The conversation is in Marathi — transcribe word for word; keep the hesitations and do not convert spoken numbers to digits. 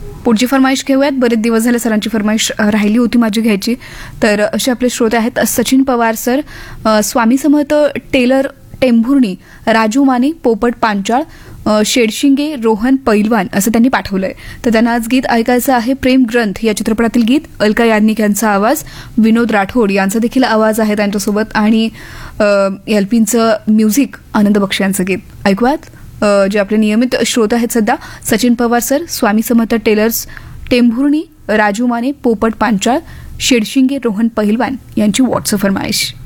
पुढची फरमाईश घेऊयात. बरेच दिवस झाले सरांची फरमाईश अ, राहिली होती माझी घ्यायची. तर असे आपले श्रोते आहेत सचिन पवार सर, अ, स्वामी समर्थ टेलर टेंभुर्णी, राजू माने पोपट पांचाळ, अ, शेडशिंगे रोहन पैलवान असं त्यांनी पाठवलंय. तर त्यांना आज गीत ऐकायचं आहे प्रेम ग्रंथ या चित्रपटातील गीत. अलका याज्ञिक यांचा आवाज, विनोद राठोड यांचा देखील आवाज आहे त्यांच्यासोबत आणि एलपींचं म्युझिक आनंद बक्षी यांचं गीत. ऐकूयात अ, जे आपले नियमित श्रोते आहेत सध्या सचिन पवार सर, स्वामी समर्थ टेलर्स टेंभुर्णी, राजू माने पोपट पांचाळ, शेडशिंगे रोहन पहिलवान यांची व्हॉट्सअप फरमाईश.